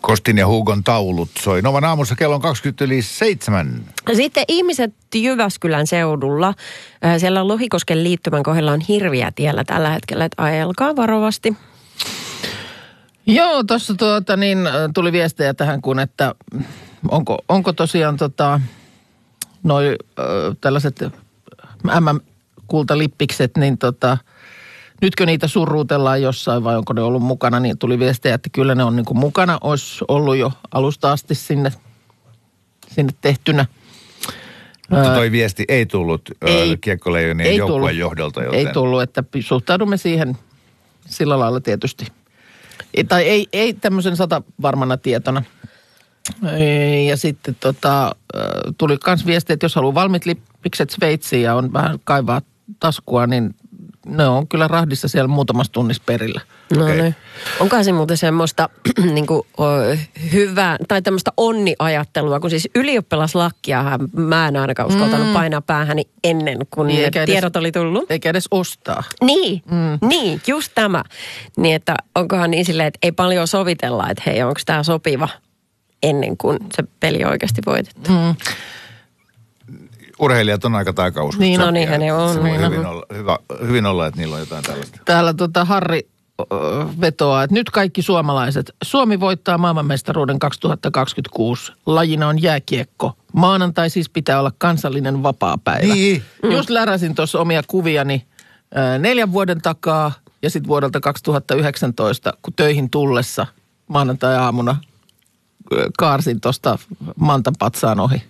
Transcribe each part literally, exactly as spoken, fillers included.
Kostin ja Hugon taulut soi Novan aamussa kello on kaksikymmentä yli seitsemän. Sitten ihmiset Jyväskylän seudulla. Siellä Lohikosken liittymän kohdalla on hirviä tiellä tällä hetkellä, että ajelkaa varovasti. Joo, tuossa tuota niin tuli viestejä tähän, kun että onko, onko tosiaan tota, noi äh, tällaiset äm äm-kultalippikset, niin tota, nytkö niitä surruutellaan jossain vai onko ne ollut mukana, niin tuli viestejä, että kyllä ne on niin kuin mukana, olisi ollut jo alusta asti sinne, sinne tehtynä. Mutta toi viesti ei tullut Kiekkoleijonien joukkueen johdolta. Joten... Ei tullut, että suhtaudumme siihen sillä lailla tietysti. Tai ei, ei tämmöisen sata varmana tietona. Ja sitten tota, tuli myös viesti, että jos haluaa valmiit lippikset Sveitsiin ja on vähän kaivaa taskua, niin ne on kyllä rahdissa siellä muutamassa tunnissa perillä. No Okay. niin. Onkohan se muuten semmoista niin kuin, hyvää, tai tämmöistä onniajattelua, kun siis ylioppilaslakkiahan mä en ainakaan uskaltanut mm. painaa päähäni ennen kuin niin, ne tiedot edes, oli tullut. Eikä edes ostaa. Niin, mm. niin, just tämä. Niin, että onkohan niin silleen, että ei paljon sovitella, että hei, onko tämä sopiva ennen kuin se peli on oikeasti voitettu. Mm. Urheilijat on aika taikauskossa. Niin, no niinhän ne on. Se voi hyvin olla, hyvä, hyvin olla, että niillä on jotain tällaista. Täällä tota Harri vetoaa, että nyt kaikki suomalaiset. Suomi voittaa maailmanmestaruuden kaksituhattakaksikymmentäkuusi. Lajina on jääkiekko. Maanantai siis pitää olla kansallinen vapaapäivä. Niin. Mm. Just läräsin tuossa omia kuviani äh, neljän vuoden takaa ja sitten vuodelta kaksituhattayhdeksäntoista, kun töihin tullessa maanantai-aamuna äh, kaarsin tuosta Mantapatsaan ohi.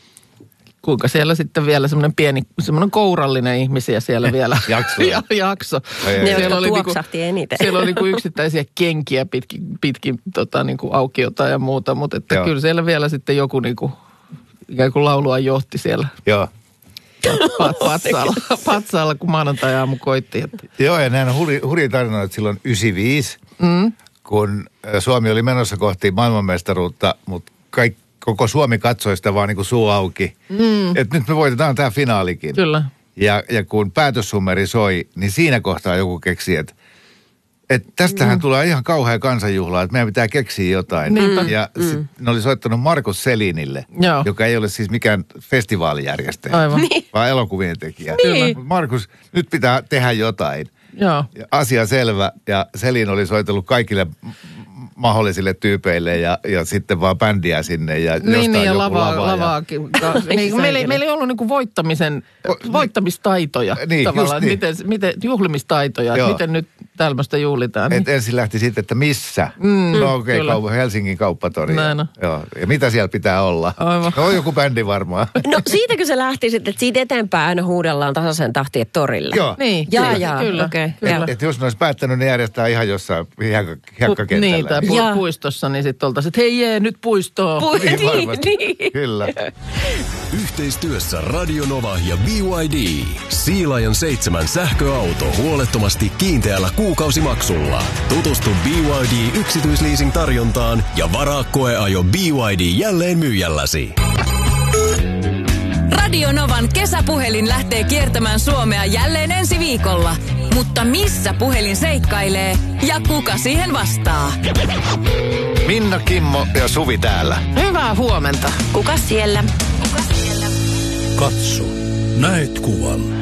Kuinka siellä sitten vielä semmoinen pieni, semmoinen kourallinen ihmisiä siellä vielä. Jakso. ja, jakso. Ne, jotka tuoksahti niinku, eniten. Siellä oli niinku yksittäisiä kenkiä pitkin, pitkin tota, niinku aukiota ja muuta, mutta että kyllä siellä vielä sitten joku niinku, ikään kuin laulua johti siellä. Joo. Patsaalla, patsaalla, kun maanantai-aamu koitti. Että. Joo, ja näin on hurja, hurja tarina, että silloin yhdeksänkymmentäviisi, mm. kun Suomi oli menossa kohti maailmanmestaruutta, mutta kaikki koko Suomi katsoi sitä vaan niin kuin suu auki. Mm. Että nyt me voitetaan tämä finaalikin. Kyllä. Ja, ja kun päätössummeri soi, niin siinä kohtaa joku keksi, että, että tästähän mm. tulee ihan kauhea kansanjuhla, että meidän pitää keksiä jotain. Niinpä. Ja mm. sit ne oli soittanut Markus Selinille, Joo. joka ei ole siis mikään festivaalijärjestäjä, Aivan. vaan elokuvien tekijä. Niin. Markus, nyt pitää tehdä jotain. Joo. Ja asia selvä, ja Selin oli soitellut kaikille mahdollisille tyypeille ja, ja sitten vaan bändiä sinne ja niin, jostain niin, ja joku lava, lava. lavaakin. niin, meillä, ei, meillä ei ollut niinku voittamisen, voittamistaitoja niin, tavallaan. Niin. Miten, miten, juhlimistaitoja, että miten nyt tämmöistä juhlitaan. Et ensin lähti sitten, että missä? Mm, no okei, okay, kaup- Helsingin kauppatori. Joo. Ja mitä siellä pitää olla? Aivan. No joku bändi varmaan. No siitäkö se lähti sitten, että siitä eteenpäin aina huudellaan tasaisen tahtiin torille? Joo. Niin, jaa, kyllä, jaa, kyllä, okay, kyllä. Että jos ne olisi päättänyt, ne järjestää ihan jossain hiekkakentällä. Niin, tai pu- puistossa, niin sitten oltaisiin, että hei jee, nyt puistoon. Pu- niin, niin, niin. Kyllä. Yhteistyössä Radio Nova ja B Y D. Sealaajan seitsemän sähköauto huolettomasti kiinteällä kuukausimaksulla. Tutustu B Y D yksityisleasing tarjontaan ja varaa koeajo B Y D jälleen myyjälläsi. Radio Novan kesäpuhelin lähtee kiertämään Suomea jälleen ensi viikolla. Mutta missä puhelin seikkailee ja kuka siihen vastaa? Minna, Kimmo ja Suvi täällä. Hyvää huomenta. Kuka siellä? Kuka siellä? Katso, näet kuvan.